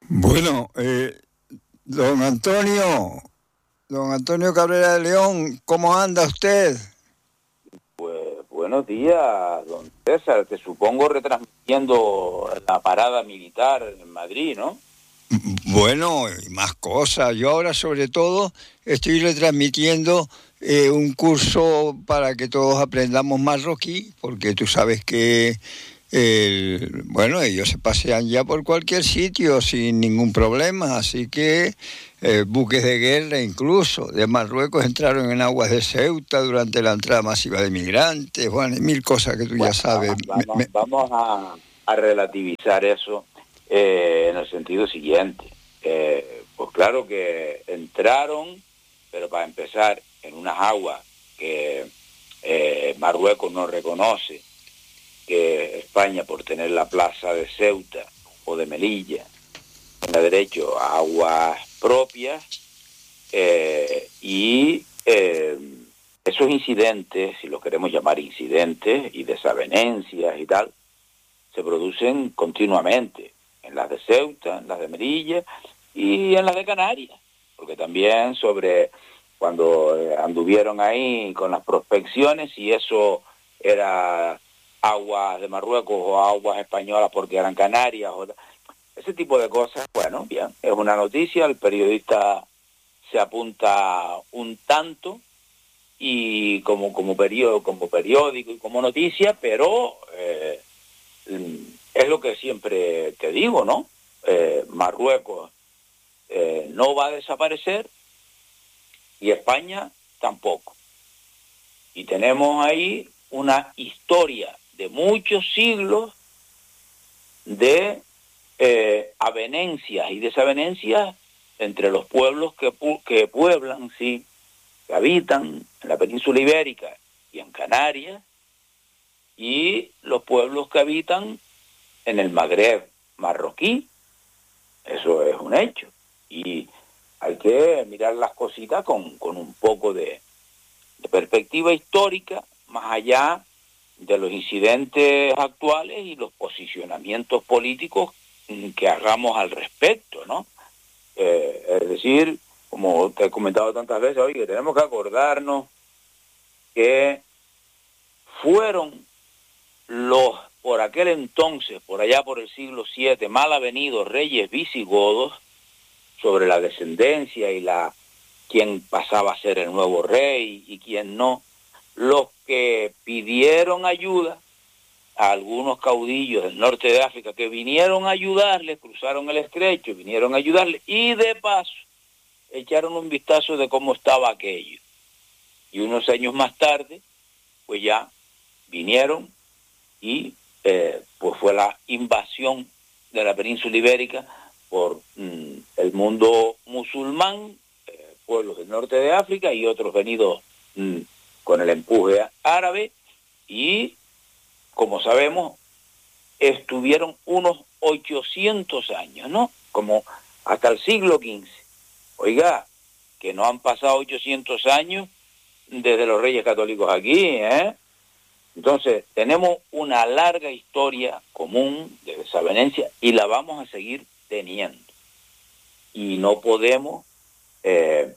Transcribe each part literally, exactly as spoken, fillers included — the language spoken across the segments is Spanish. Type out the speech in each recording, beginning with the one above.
Bueno, eh, don Antonio, don Antonio Cabrera de León, ¿cómo anda usted? Pues buenos días, don César. Te supongo retransmitiendo la parada militar en Madrid, ¿no? Bueno, y más cosas. Yo ahora sobre todo estoy retransmitiendo eh, un curso para que todos aprendamos marroquí, porque tú sabes que el- bueno, ellos se pasean ya por cualquier sitio sin ningún problema, así que eh, buques de guerra incluso de Marruecos entraron en aguas de Ceuta durante la entrada masiva de migrantes, bueno, y mil cosas que tú ya Bueno, sabes. Me- vamos, me- vamos a, a relativizar eso eh, en el sentido siguiente. Eh, pues claro que entraron, pero para empezar, en unas aguas que eh, Marruecos no reconoce, que España, por tener la plaza de Ceuta o de Melilla, tenga derecho a aguas propias. Eh, y eh, esos incidentes, si los queremos llamar incidentes, y desavenencias y tal, se producen continuamente en las de Ceuta, en las de Melilla y en las de Canarias, porque también sobre cuando eh, anduvieron ahí con las prospecciones, si eso era aguas de Marruecos o aguas españolas porque eran Canarias, o ese tipo de cosas. Bueno, bien, es una noticia, el periodista se apunta un tanto y como como periódico, como periódico y como noticia, pero eh, es lo que siempre te digo, ¿no? Eh, Marruecos eh, no va a desaparecer y España tampoco. Y tenemos ahí una historia de muchos siglos de eh, avenencias y desavenencias entre los pueblos que, que pueblan, sí, que habitan en la península ibérica y en Canarias, y los pueblos que habitan en el Magreb marroquí. Eso es un hecho. Y hay que mirar las cositas con, con un poco de, de perspectiva histórica, más allá de los incidentes actuales y los posicionamientos políticos que hagamos al respecto, ¿no? Eh, es decir, como te he comentado tantas veces, oye, tenemos que acordarnos que fueron los, por aquel entonces, por allá por el siglo siete, mal avenidos reyes visigodos, sobre la descendencia y la quién pasaba a ser el nuevo rey y quién no, los que pidieron ayuda a algunos caudillos del norte de África que vinieron a ayudarles, cruzaron el estrecho, vinieron a ayudarles y de paso echaron un vistazo de cómo estaba aquello. Y unos años más tarde, pues ya vinieron y eh, pues fue la invasión de la península ibérica por mm, el mundo musulmán, eh, pueblos del norte de África y otros venidos mm, con el empuje árabe, y como sabemos estuvieron unos ochocientos años, ¿no? Como hasta el siglo quince. Oiga, que no han pasado ochocientos años desde los Reyes Católicos aquí, ¿eh? Entonces, tenemos una larga historia común de desavenencia y la vamos a seguir teniendo. Y no podemos eh,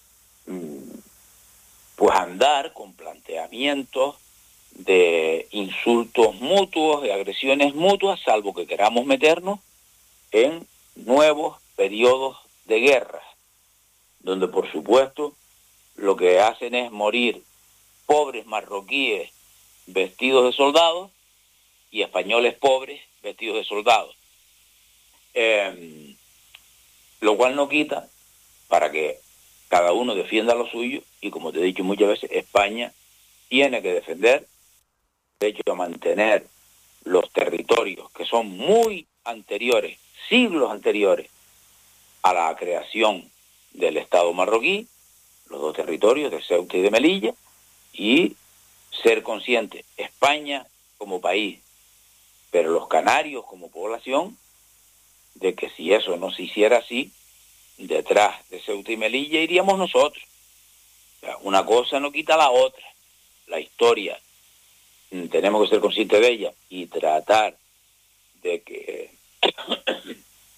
pues andar con planteamientos de insultos mutuos, de agresiones mutuas, salvo que queramos meternos en nuevos periodos de guerra, donde por supuesto lo que hacen es morir pobres marroquíes vestidos de soldados y españoles pobres vestidos de soldados. Eh, lo cual no quita para que cada uno defienda lo suyo, y como te he dicho muchas veces, España tiene que defender el derecho a mantener los territorios que son muy anteriores, siglos anteriores a la creación del Estado marroquí, los dos territorios de Ceuta y de Melilla, y ser consciente, España como país, pero los canarios como población, de que si eso no se hiciera así, detrás de Ceuta y Melilla iríamos nosotros. O sea, una cosa no quita la otra. La historia, tenemos que ser conscientes de ella y tratar de que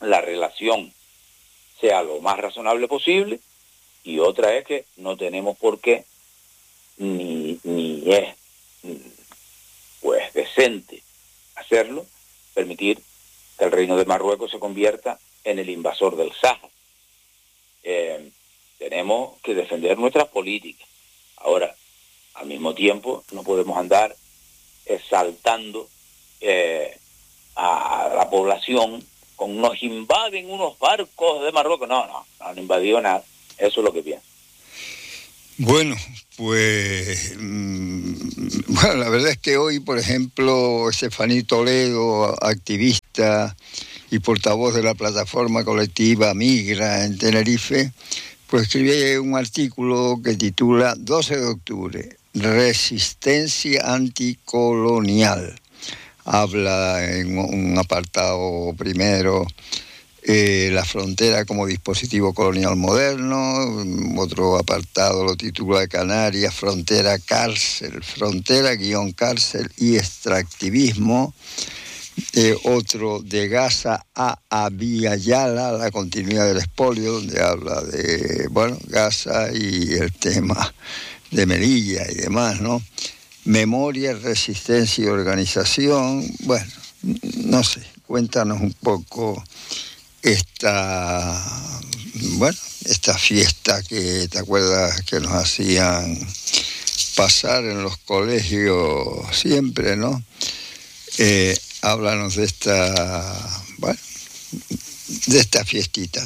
la relación sea lo más razonable posible, y otra es que no tenemos por qué, ni, ni es pues decente hacerlo, permitir que el Reino de Marruecos se convierta en el invasor del Sáhara. Eh, tenemos que defender nuestras políticas. Ahora, al mismo tiempo, no podemos andar exaltando eh, a la población con nos invaden unos barcos de Marruecos. No, no, no han invadido nada. Eso es lo que pienso. Bueno, pues mmm, bueno, la verdad es que hoy, por ejemplo, Estefaní Toledo, activista y portavoz de la plataforma colectiva Migra en Tenerife, pues escribí un artículo que titula doce de octubre, Resistencia anticolonial. Habla en un apartado primero eh, la frontera como dispositivo colonial moderno, otro apartado lo titula Canarias, frontera cárcel, frontera guión cárcel y extractivismo. Eh, otro de Gaza a Abya Yala, la continuidad del expolio, donde habla de, bueno, Gaza y el tema de Melilla y demás, ¿no? Memoria, resistencia y organización. Bueno, no sé, cuéntanos un poco esta, bueno, esta fiesta que te acuerdas que nos hacían pasar en los colegios siempre, ¿no? Eh, háblanos de esta, bueno, de esta fiestita.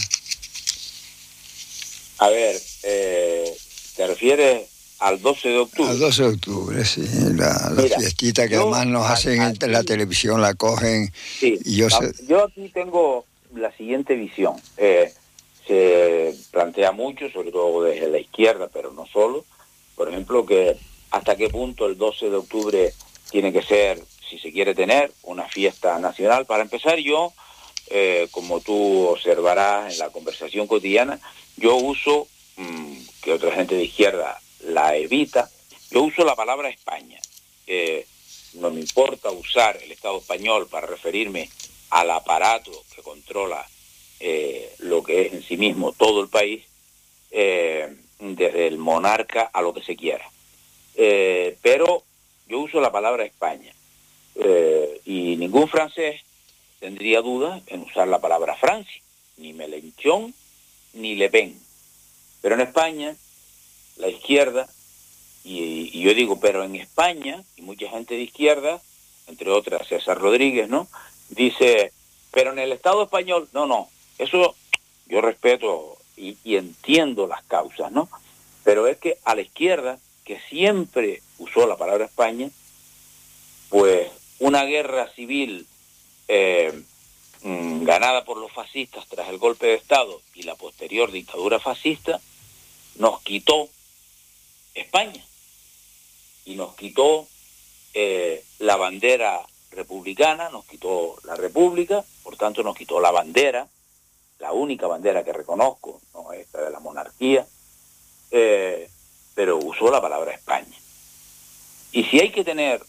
A ver, eh, ¿te refieres al doce de octubre? Al doce de octubre, sí, la, la Mira, fiestita que yo, además nos hacen aquí, en la televisión, la cogen. Sí, y yo, la, sé... yo aquí tengo la siguiente visión. Eh, se plantea mucho, sobre todo desde la izquierda, pero no solo, por ejemplo, que hasta qué punto el doce de octubre tiene que ser, si se quiere tener, una fiesta nacional. Para empezar, yo, eh, como tú observarás en la conversación cotidiana, yo uso, mmm, que otra gente de izquierda la evita, yo uso la palabra España. Eh, no me importa usar el Estado español para referirme al aparato que controla eh, lo que es en sí mismo todo el país, eh, desde el monarca a lo que se quiera. Eh, pero yo uso la palabra España, eh, y ningún francés tendría dudas en usar la palabra Francia, ni Mélenchon ni Le Pen. Pero en España, la izquierda, y, y yo digo, pero en España, y mucha gente de izquierda, entre otras César Rodríguez, ¿no?, dice, pero en el Estado español, no, no, eso yo respeto y, y entiendo las causas, ¿no? Pero es que a la izquierda, que siempre usó la palabra España, pues una guerra civil eh, mmm, ganada por los fascistas tras el golpe de Estado y la posterior dictadura fascista, nos quitó España y nos quitó eh, la bandera republicana, nos quitó la república, por tanto nos quitó la bandera, la única bandera que reconozco, no esta de la monarquía, eh, pero usó la palabra España. Y si hay que tener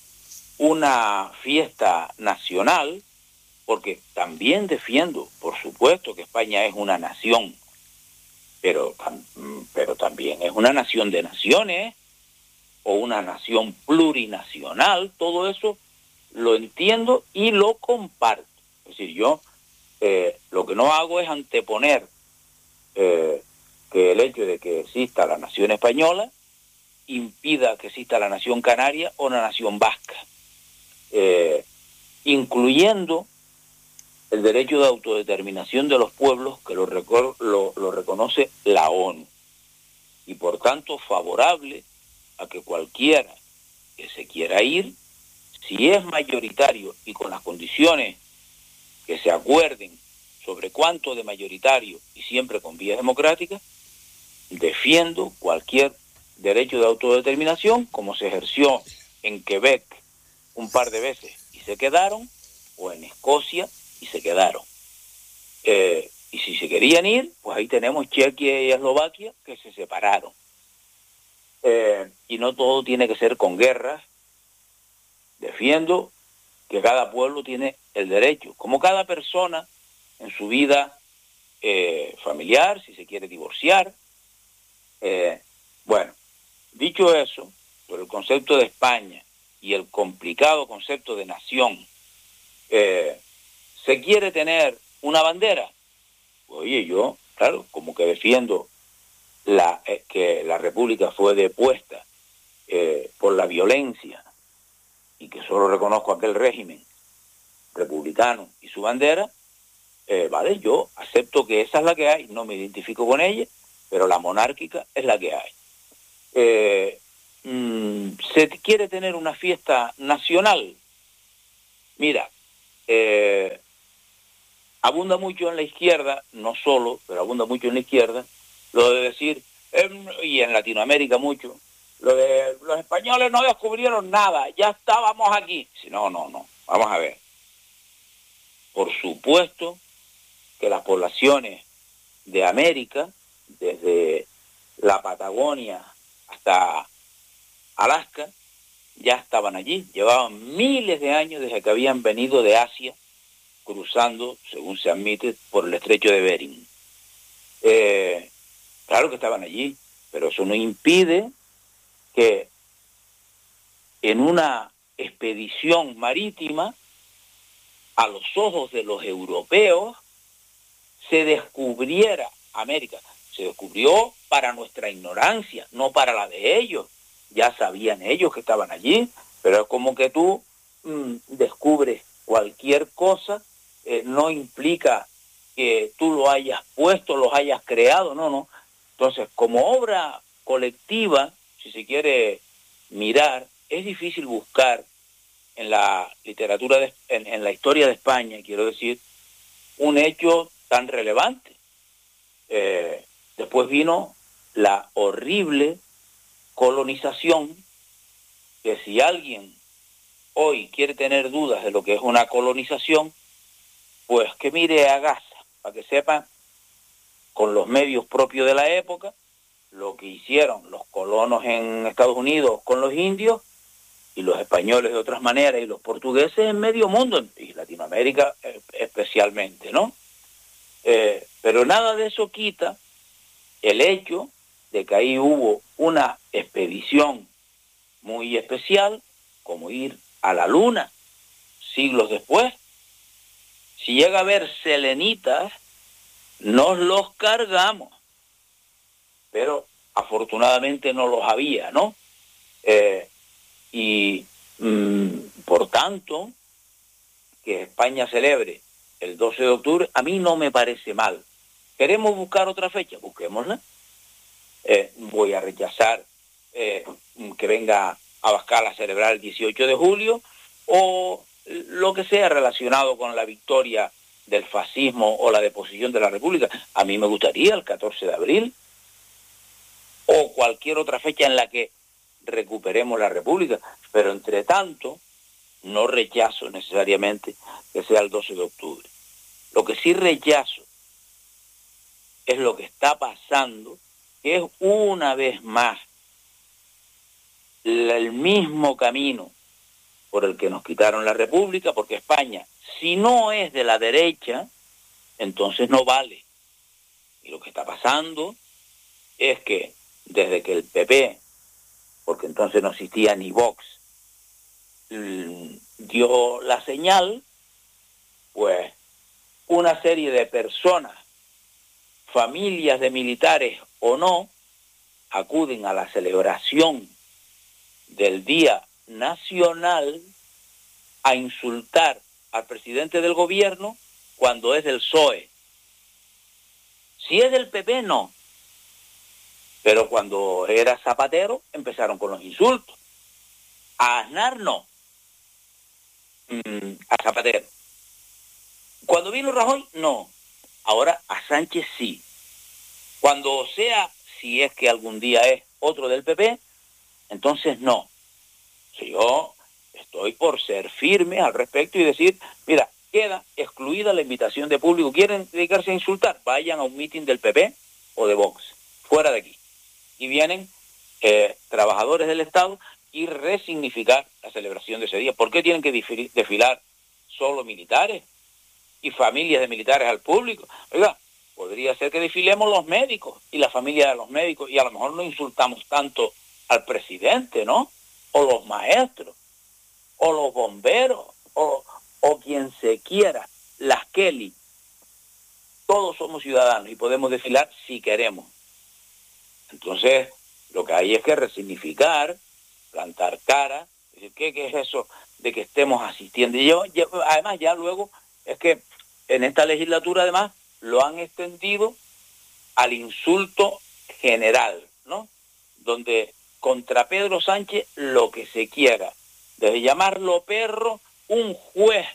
una fiesta nacional, porque también defiendo, por supuesto, que España es una nación, pero, pero también es una nación de naciones, o una nación plurinacional, todo eso lo entiendo y lo comparto. Es decir, yo eh, lo que no hago es anteponer eh, que el hecho de que exista la nación española impida que exista la nación canaria o la nación vasca, eh, incluyendo el derecho de autodeterminación de los pueblos que lo, lo, lo reconoce la ONU, y por tanto favorable a que cualquiera que se quiera ir, si es mayoritario y con las condiciones que se acuerden sobre cuánto de mayoritario y siempre con vías democráticas, defiendo cualquier derecho de autodeterminación, como se ejerció en Quebec un par de veces y se quedaron, o en Escocia y se quedaron. Eh, y si se querían ir, pues ahí tenemos Chequia y Eslovaquia que se separaron. Eh, y no todo tiene que ser con guerras. Defiendo que cada pueblo tiene el derecho, como cada persona en su vida eh, familiar, si se quiere divorciar. Eh, bueno, dicho eso, por el concepto de España y el complicado concepto de nación, eh, ¿se quiere tener una bandera? Oye, yo, claro, como que defiendo la, eh, que la República fue depuesta eh, por la violencia y que solo reconozco aquel régimen republicano y su bandera, eh, vale, yo acepto que esa es la que hay, no me identifico con ella, pero la monárquica es la que hay. Eh, mmm, ¿se quiere tener una fiesta nacional? Mira, eh, abunda mucho en la izquierda, no solo, pero abunda mucho en la izquierda, lo de decir, eh, y en Latinoamérica mucho, lo de los españoles no descubrieron nada, ya estábamos aquí. No, no, no, vamos a ver. Por supuesto que las poblaciones de América, desde la Patagonia hasta Alaska, ya estaban allí, llevaban miles de años desde que habían venido de Asia, cruzando, según se admite, por el estrecho de Bering. Eh, claro que estaban allí, pero eso no impide que en una expedición marítima, a los ojos de los europeos, se descubriera América. Se descubrió para nuestra ignorancia, no para la de ellos. Ya sabían ellos que estaban allí, pero es como que tú mmm, descubres cualquier cosa, eh, no implica que tú lo hayas puesto, lo hayas creado, no, no. Entonces, como obra colectiva, si se quiere mirar, es difícil buscar en la literatura, de, en, en la historia de España, quiero decir, un hecho tan relevante. Eh, después vino la horrible colonización, que si alguien hoy quiere tener dudas de lo que es una colonización, pues que mire a Gaza, para que sepan, con los medios propios de la época, lo que hicieron los colonos en Estados Unidos con los indios, y los españoles de otras maneras, y los portugueses en medio mundo, y Latinoamérica especialmente, ¿no? Eh, pero nada de eso quita el hecho de que ahí hubo una expedición muy especial, como ir a la luna siglos después. Si llega a haber selenitas, nos los cargamos, pero afortunadamente no los había, ¿no? Eh, y mmm, por tanto, que España celebre el doce de octubre, a mí no me parece mal. ¿Queremos buscar otra fecha? Busquémosla. Eh, voy a rechazar eh, que venga a Abascal a celebrar el dieciocho de julio o lo que sea relacionado con la victoria del fascismo o la deposición de la República. A mí me gustaría el catorce de abril o cualquier otra fecha en la que recuperemos la República, pero entre tanto no rechazo necesariamente que sea el doce de octubre. Lo que sí rechazo es lo que está pasando, que es una vez más el mismo camino por el que nos quitaron la República, porque España, si no es de la derecha, entonces no vale. Y lo que está pasando es que desde que el P P, porque entonces no existía ni Vox, dio la señal, pues una serie de personas, familias de militares o no, acuden a la celebración del Día Nacional a insultar al presidente del gobierno cuando es del P S O E. Si es del P P, no. Pero cuando era Zapatero, empezaron con los insultos. A Aznar, no. Mm, a Zapatero. Cuando vino Rajoy, no. Ahora a Sánchez sí. Cuando sea, si es que algún día es otro del P P, entonces no. Si yo estoy por ser firme al respecto y decir, mira, queda excluida la invitación de público. ¿Quieren dedicarse a insultar? Vayan a un mitin del P P o de Vox. Fuera de aquí. Y vienen eh, trabajadores del Estado y resignificar la celebración de ese día. ¿Por qué tienen que desfilar solo militares y familias de militares al público. Oiga, podría ser que desfilemos los médicos y la familia de los médicos y a lo mejor no insultamos tanto al presidente, ¿no? O los maestros, o los bomberos, o, o quien se quiera, las Kelly. Todos somos ciudadanos y podemos desfilar si queremos. Entonces, lo que hay es que resignificar, plantar cara, decir, ¿qué, qué es eso de que estemos asistiendo? Y yo, yo, además, ya luego, es que en esta legislatura, además, lo han extendido al insulto general, ¿no? Donde contra Pedro Sánchez lo que se quiera, desde llamarlo perro, un juez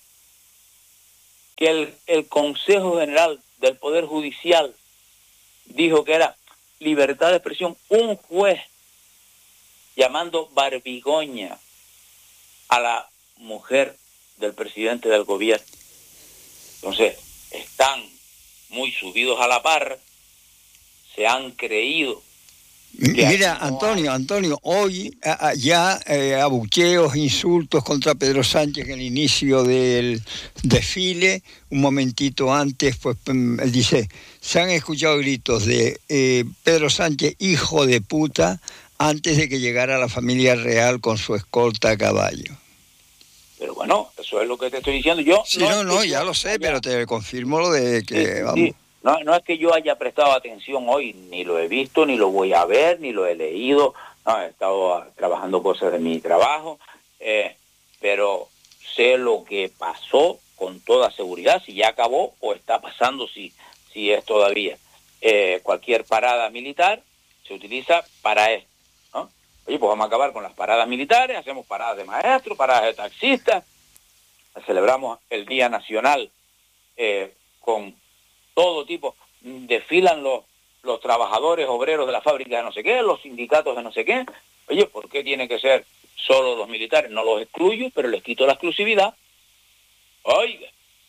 que el, el Consejo General del Poder Judicial dijo que era libertad de expresión, un juez llamando barbigoña a la mujer del presidente del gobierno. Entonces, están muy subidos a la par, se han creído. Mira, Antonio, Antonio, hoy a, a, ya eh, abucheos, insultos contra Pedro Sánchez en el inicio del desfile, un momentito antes, pues dice, se han escuchado gritos de eh, Pedro Sánchez, hijo de puta, antes de que llegara la familia real con su escolta a caballo. Pero bueno, eso es lo que te estoy diciendo yo. Sí, no, no, no ya lo sé, haya... pero te confirmo lo de que, sí, vamos... Sí. No, no es que yo haya prestado atención hoy, ni lo he visto, ni lo voy a ver, ni lo he leído. No, he estado trabajando cosas de mi trabajo, eh, pero sé lo que pasó con toda seguridad, si ya acabó o está pasando, si, si es todavía. Eh, cualquier parada militar se utiliza para esto, ¿no? Oye, pues vamos a acabar con las paradas militares, hacemos paradas de maestros, paradas de taxistas, celebramos el Día Nacional eh, con... todo tipo, desfilan los, los trabajadores obreros de la fábrica de no sé qué, los sindicatos de no sé qué. Oye, ¿por qué tiene que ser solo los militares? No los excluyo, pero les quito la exclusividad. Oiga,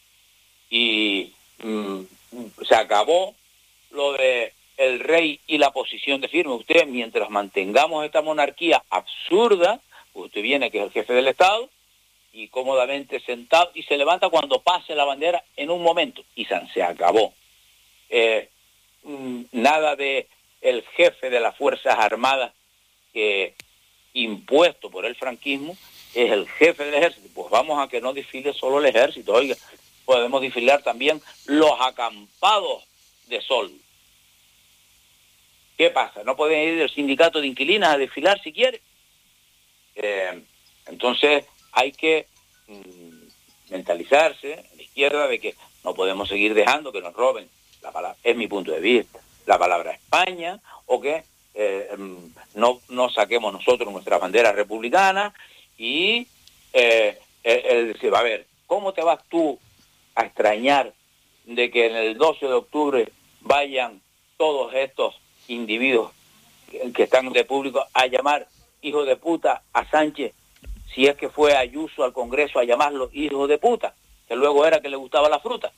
y mmm, se acabó lo de el rey y la posición de firme. Usted, mientras mantengamos esta monarquía absurda, usted viene que es el jefe del Estado, y cómodamente sentado, y se levanta cuando pase la bandera en un momento, y se acabó. Eh, nada de el jefe de las Fuerzas Armadas, que impuesto por el franquismo, es el jefe del ejército. Pues vamos a que no desfile solo el ejército, oiga, podemos desfilar también los acampados de sol. ¿Qué pasa? ¿No pueden ir el sindicato de inquilinas a desfilar si quiere? Eh, entonces hay que mmm, mentalizarse en la izquierda de que no podemos seguir dejando que nos roben la palabra, es mi punto de vista, la palabra España, o que eh, no, no saquemos nosotros nuestras banderas republicanas y eh, el decir, a ver, ¿cómo te vas tú a extrañar de que en el doce de octubre vayan todos estos individuos que están de público a llamar hijo de puta a Sánchez, si es que fue Ayuso al Congreso a llamarlo hijo de puta, que luego era que le gustaba la fruta?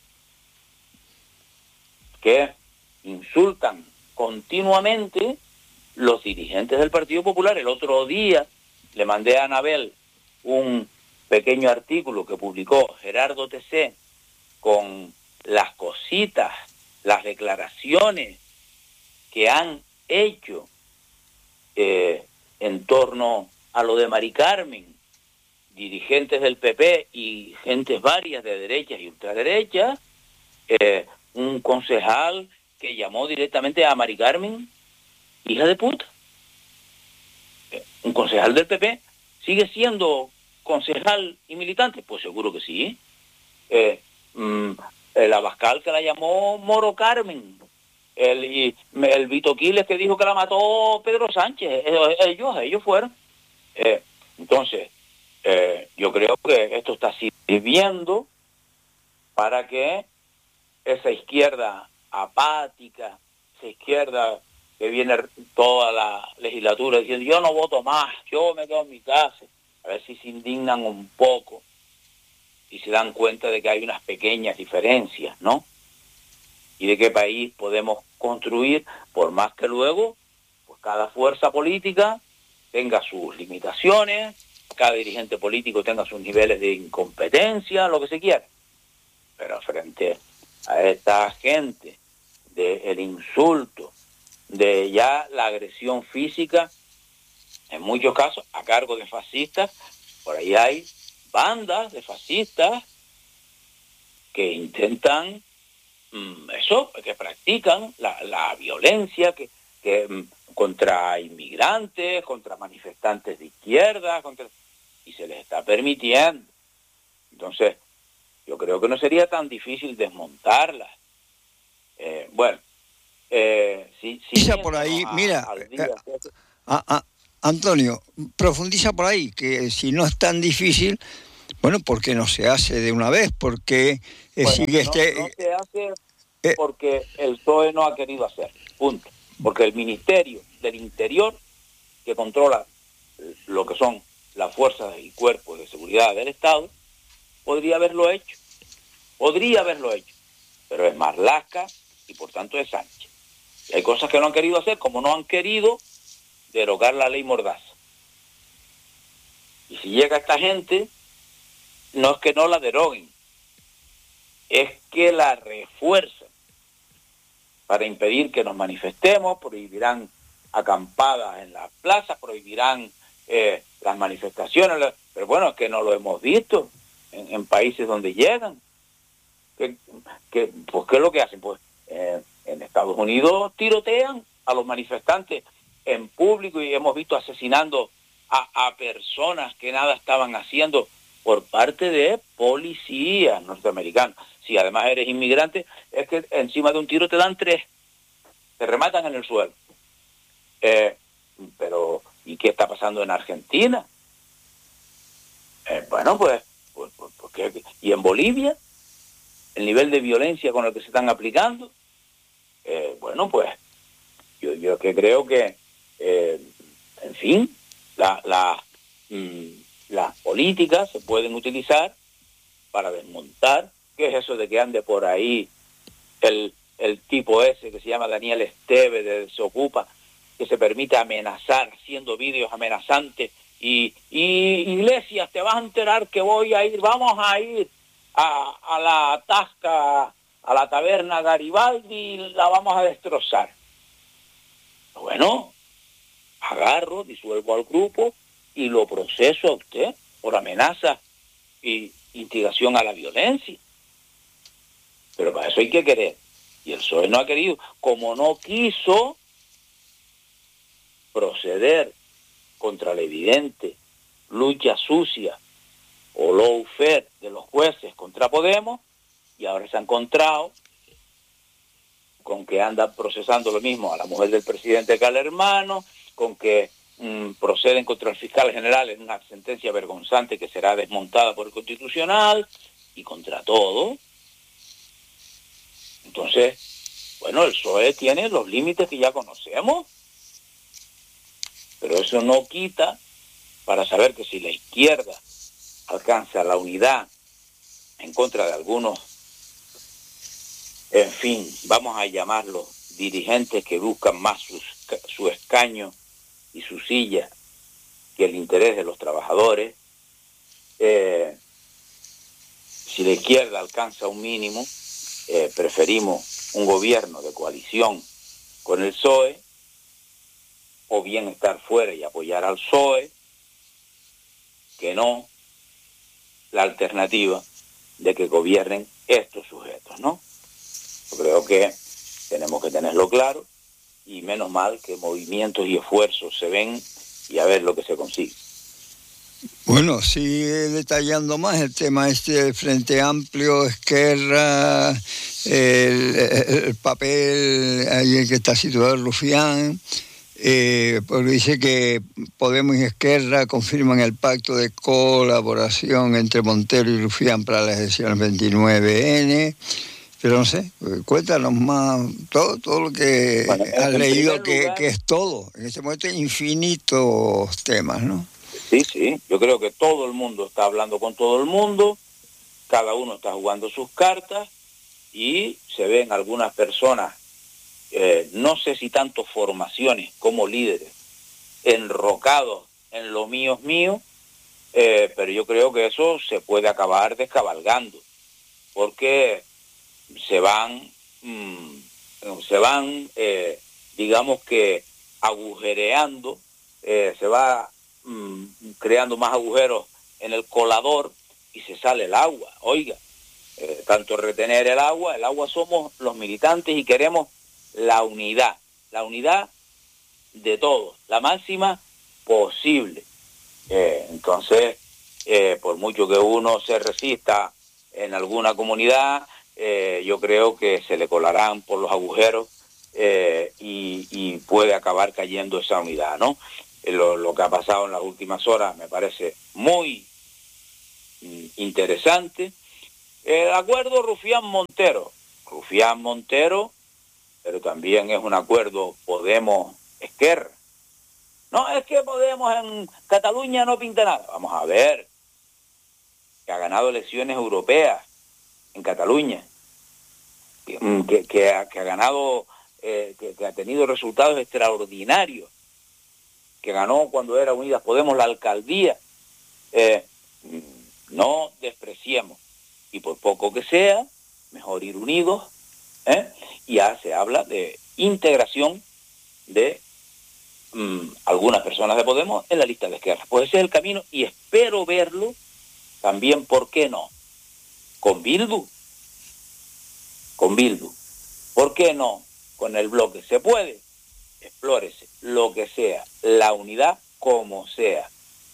Que insultan continuamente los dirigentes del Partido Popular. El otro día le mandé a Anabel un pequeño artículo que publicó Gerardo T C con las cositas, las declaraciones que han hecho eh, en torno a lo de Mari Carmen, dirigentes del P P y gentes varias de derechas y ultraderechas, eh, un concejal que llamó directamente a Mari Carmen hija de puta. Eh, un concejal del P P sigue siendo concejal y militante, pues seguro que sí. Eh, mm, el Abascal que la llamó Moro Carmen, el, y, el Vito Quiles que dijo que la mató Pedro Sánchez, ellos, ellos fueron. Eh, entonces, eh, yo creo que esto está sirviendo para que esa izquierda apática, esa izquierda que viene toda la legislatura diciendo yo no voto más, yo me quedo en mi casa, a ver si se indignan un poco y se dan cuenta de que hay unas pequeñas diferencias, ¿no? Y de qué país podemos construir, por más que luego pues cada fuerza política tenga sus limitaciones, cada dirigente político tenga sus niveles de incompetencia, lo que se quiera. pero frente a esta gente del insulto, de ya la agresión física, en muchos casos a cargo de fascistas, por ahí hay bandas de fascistas que intentan mmm, eso, que practican la, la violencia que, que mmm, contra inmigrantes, contra manifestantes de izquierda, contra, y se les está permitiendo. Entonces, yo creo que no sería tan difícil desmontarlas. Eh, bueno, eh, si, si por ahí, a, mira, al día, eh, a, a, Antonio, profundiza por ahí, que si no es tan difícil, bueno, ¿por qué no se hace de una vez? Porque eh, bueno, sigue no, este... no se hace Eh, porque el P S O E no ha querido hacerlo, punto. Porque el Ministerio del Interior, que controla lo que son las fuerzas y cuerpos de seguridad del Estado, podría haberlo hecho, podría haberlo hecho, pero es Marlaska y por tanto es Sánchez. Y hay cosas que no han querido hacer, como no han querido derogar la ley Mordaza. Y si llega esta gente, no es que no la deroguen, es que la refuerzan para impedir que nos manifestemos, prohibirán acampadas en las plazas, prohibirán eh, las manifestaciones, pero bueno, es que no lo hemos visto en, en países donde llegan. ¿Qué, qué, pues, ¿qué es lo que hacen? Pues eh, en Estados Unidos tirotean a los manifestantes en público y hemos visto asesinando a, a personas que nada estaban haciendo por parte de policías norteamericanos. Si además eres inmigrante, es que encima de un tiro te dan tres, te rematan en el suelo. Eh, pero, ¿y qué está pasando en Argentina? Eh, bueno, pues, pues, pues, pues ¿qué? ¿Y en Bolivia? El nivel de violencia con el que se están aplicando, eh, bueno, pues yo, yo que creo que, eh, en fin, la, la, mmm, las políticas se pueden utilizar para desmontar. ¿Qué es eso de que ande por ahí el, el tipo ese que se llama Daniel Esteve de Desocupa, que se permite amenazar, haciendo vídeos amenazantes, y, y Iglesias, te vas a enterar que voy a ir, vamos a ir a, a la tasca, a la taberna Garibaldi y la vamos a destrozar? Bueno, agarro, disuelvo al grupo y lo proceso a usted por amenaza y instigación a la violencia. Pero para eso hay que querer. Y el P S O E no ha querido. Como no quiso proceder contra la evidente lucha sucia o lawfare de los jueces contra Podemos, y ahora se ha encontrado con que anda procesando lo mismo a la mujer del presidente Calermano, con que mmm, proceden contra el fiscal general en una sentencia vergonzante que será desmontada por el Constitucional, y contra todo. Entonces, bueno, el P S O E tiene los límites que ya conocemos, pero eso no quita para saber que si la izquierda alcanza la unidad en contra de algunos, en fin, vamos a llamarlos dirigentes que buscan más sus, su escaño y su silla que el interés de los trabajadores, eh, si la izquierda alcanza un mínimo, eh, preferimos un gobierno de coalición con el P S O E, o bien estar fuera y apoyar al P S O E, que no la alternativa de que gobiernen estos sujetos, ¿no? Yo creo que tenemos que tenerlo claro, y menos mal que movimientos y esfuerzos se ven y a ver lo que se consigue. Bueno, sigue detallando más el tema este del Frente Amplio, Esquerra, el, el papel ahí en que está situado el Rufián, eh, porque dice que Podemos y Esquerra confirman el pacto de colaboración entre Montero y Rufián para las elecciones veintinueve ene, pero no sé, cuéntanos más, todo, todo lo que bueno, has leído, que, lugar, que es todo, en este momento hay infinitos temas, ¿no? Sí, sí, yo creo que todo el mundo está hablando con todo el mundo, cada uno está jugando sus cartas, y se ven algunas personas, eh, no sé si tanto formaciones como líderes, enrocados en lo mío es mío, eh, pero yo creo que eso se puede acabar descabalgando. porque se van, mmm, se van, eh, digamos que agujereando, eh, se va mmm, creando más agujeros en el colador y se sale el agua. Oiga, eh, tanto retener el agua, el agua somos los militantes y queremos la unidad, la unidad de todos, la máxima posible. Eh, entonces, eh, por mucho que uno se resista en alguna comunidad, eh, yo creo que se le colarán por los agujeros eh, y, y puede acabar cayendo esa unidad, ¿no? Eh, lo, lo que ha pasado en las últimas horas me parece muy mm, interesante. El acuerdo Rufián-Montero. Rufián-Montero, pero también es un acuerdo Podemos-Esquerra. No, es que Podemos en Cataluña no pinta nada. Vamos a ver, que ha ganado elecciones europeas en Cataluña, que, que, que, ha, que ha ganado, eh, que, que ha tenido resultados extraordinarios, que ganó cuando era Unidas Podemos la alcaldía. Eh, no despreciemos, y por poco que sea, mejor ir unidos, ¿eh? Y ya se habla de integración de mmm, algunas personas de Podemos en la lista de Esquerra. Pues ese es el camino y espero verlo también, ¿por qué no? Con Bildu. Con Bildu. ¿Por qué no? Con el bloque. ¿Se puede? Explórese lo que sea, la unidad como sea.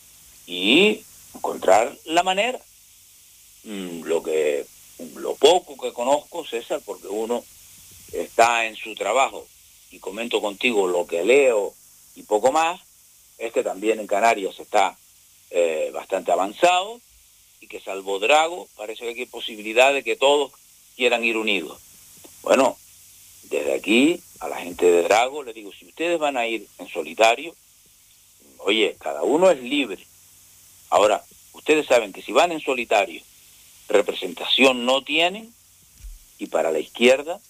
Y encontrar la manera. Mm, lo que, lo poco que conozco, César, porque uno está en su trabajo y comento contigo lo que leo y poco más, es que también en Canarias está eh, bastante avanzado y que salvo Drago parece que hay posibilidad de que todos quieran ir unidos. Bueno, desde aquí a la gente de Drago les digo, si ustedes van a ir en solitario, oye, cada uno es libre. Ahora, ustedes saben que si van en solitario, representación no tienen, y para la izquierda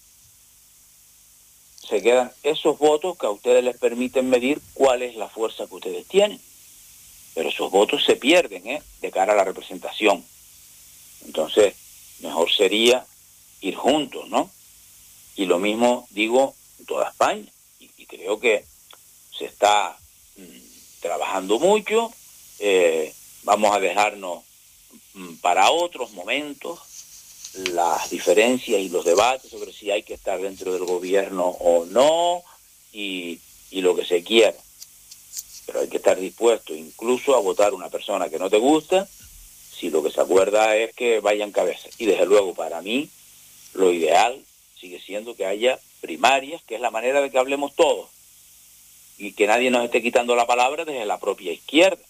se quedan esos votos que a ustedes les permiten medir cuál es la fuerza que ustedes tienen. Pero esos votos se pierden, ¿eh?, de cara a la representación. Entonces, mejor sería ir juntos, ¿no? Y lo mismo digo en toda España. Y, y creo que se está mmm, trabajando mucho. Eh, vamos a dejarnos mmm, para otros momentos las diferencias y los debates sobre si hay que estar dentro del gobierno o no y, y lo que se quiera. Pero hay que estar dispuesto incluso a votar una persona que no te gusta si lo que se acuerda es que vaya en cabeza. Y desde luego para mí lo ideal sigue siendo que haya primarias, que es la manera de que hablemos todos y que nadie nos esté quitando la palabra desde la propia izquierda,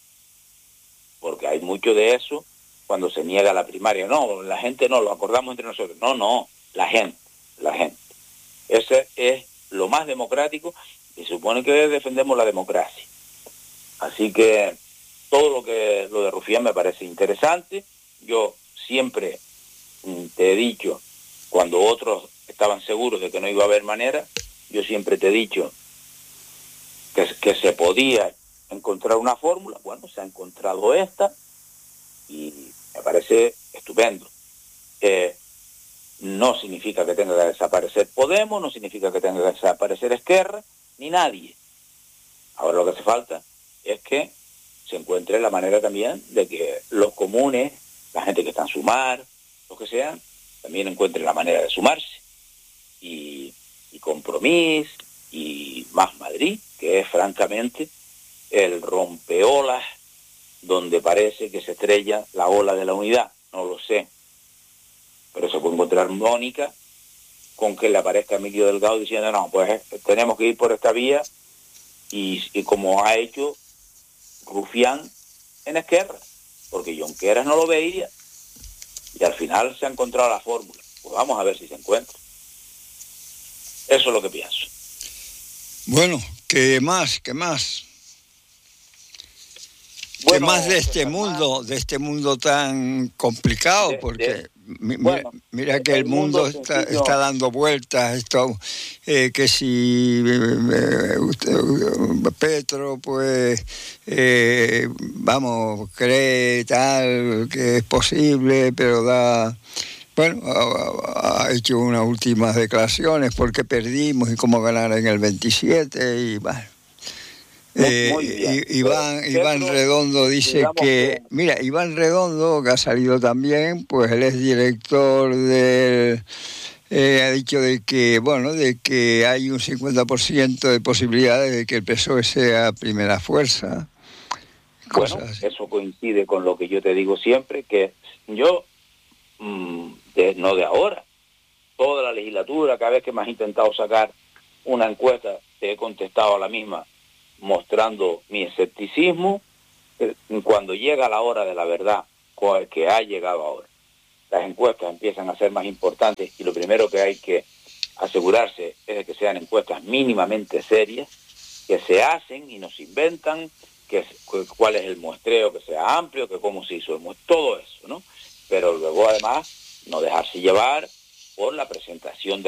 porque hay mucho de eso cuando se niega la primaria. No, la gente no, lo acordamos entre nosotros. No, no, la gente, la gente. Ese es lo más democrático y se supone que defendemos la democracia. Así que todo lo que lo de Rufián me parece interesante. Yo siempre te he dicho, cuando otros estaban seguros de que no iba a haber manera, yo siempre te he dicho que, que se podía encontrar una fórmula. Bueno, se ha encontrado esta y me parece estupendo. Eh, no significa que tenga que desaparecer Podemos, no significa que tenga que desaparecer Esquerra, ni nadie. Ahora lo que hace falta es que se encuentre la manera también de que los comunes, la gente que está en Sumar, los que sean, también encuentren la manera de sumarse. Y, y Compromís y Más Madrid, que es francamente el rompeolas donde parece que se estrella la ola de la unidad. No lo sé. Pero se puede encontrar Mónica con que le aparezca Emilio Delgado diciendo, no, pues tenemos que ir por esta vía y, y como ha hecho Rufián en Esquerra, porque Junqueras no lo veía y al final se ha encontrado la fórmula. Pues vamos a ver si se encuentra. Eso es lo que pienso. Bueno, ¿qué más? ¿Qué más? Bueno, ¿Qué más de este mundo, de este mundo tan complicado? De, Porque de, mira, bueno, mira que el, el mundo, mundo está, sencillo. está dando vueltas, esto, eh, que si eh, usted, Petro, pues, eh, vamos, cree tal que es posible, pero da Bueno, ha, ha hecho unas últimas declaraciones porque perdimos y cómo ganar en el veintisiete y bueno. Eh, muy bien. Iván, Pero, Iván Pedro, Redondo dice que, que, mira, Iván Redondo, que ha salido también, pues él es director del, eh, ha dicho de que, bueno, de que hay un cincuenta por ciento de posibilidades de que el P S O E sea primera fuerza. Bueno, eso coincide con lo que yo te digo siempre, que yo, mmm, de, no de ahora, toda la legislatura, cada vez que me has intentado sacar una encuesta, te he contestado a la misma, mostrando mi escepticismo. Cuando llega la hora de la verdad, que ha llegado ahora, las encuestas empiezan a ser más importantes y lo primero que hay que asegurarse es de que sean encuestas mínimamente serias, que se hacen y no se inventan, que, que cuál es el muestreo, que sea amplio, que cómo se hizo el muestreo, todo eso, ¿no? Pero luego además no dejarse llevar por la presentación de